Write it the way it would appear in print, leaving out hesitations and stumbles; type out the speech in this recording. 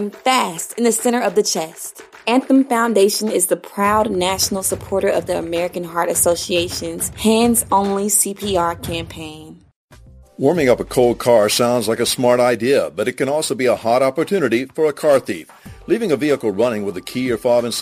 beating fast in the center of the chest. Anthem Foundation is the proud national supporter of the American Heart Association's Hands-Only CPR campaign. Warming up a cold car sounds like a smart idea, but it can also be a hot opportunity for a car thief. Leaving a vehicle running with the key or fob inside